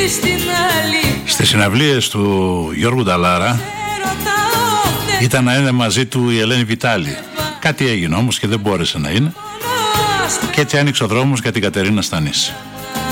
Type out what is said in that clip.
Στις συναυλίες του Γιώργου Νταλάρα ήταν να είναι μαζί του η Ελένη Βιτάλη. Κάτι έγινε όμως και δεν μπόρεσε να είναι, και έτσι άνοιξε ο δρόμος για την Κατερίνα Στανίση.